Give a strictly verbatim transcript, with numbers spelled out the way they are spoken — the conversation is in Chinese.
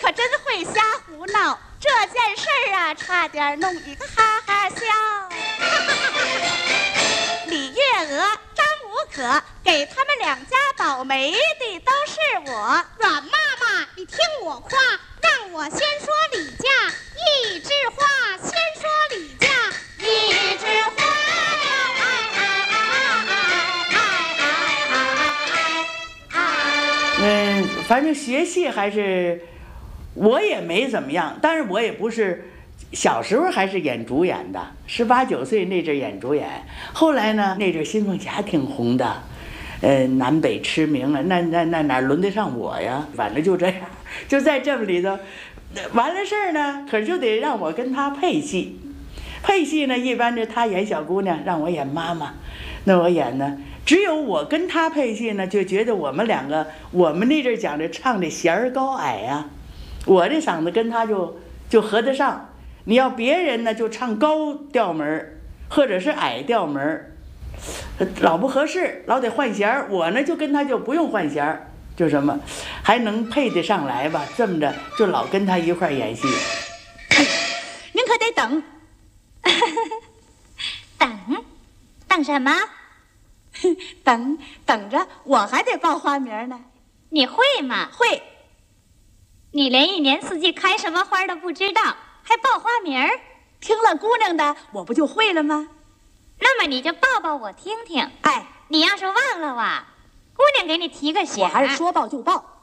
可真会瞎胡闹，这件事儿啊，差点弄一个哈哈笑。李月娥、张无可给他们两家保媒的都是我。 阮妈妈，你听我话，让我先说李家一枝花，先说李家一枝花呀，哎哎哎哎哎哎哎。 嗯，反正学戏还是我也没怎么样，但是我也不是。小时候还是演主演的，十八九岁那阵演主演，后来呢，那阵新凤霞挺红的，呃，南北驰名啊，那那那哪轮得上我呀？反正就这样，就在这么里头，完了事儿呢，可就得让我跟他配戏，配戏呢，一般是他演小姑娘，让我演妈妈，那我演呢，只有我跟他配戏呢，就觉得我们两个，我们那阵讲的唱的弦儿高矮呀、啊，我这嗓子跟他就就合得上。你要别人呢，就唱高调门或者是矮调门老不合适，老得换弦儿。我呢，就跟他就不用换弦儿，就什么，还能配得上来吧。这么着，就老跟他一块演戏。 您可得等， 等，等什么？ 等等着，我还得报花名呢。 你会吗？ 会。 你连一年四季开什么花都不知道，还报花名儿？ 听了姑娘的，我不就会了吗？ 那么你就报报我听听。 哎， 你要是忘了哇，姑娘给你提个醒。 我还是说报就报。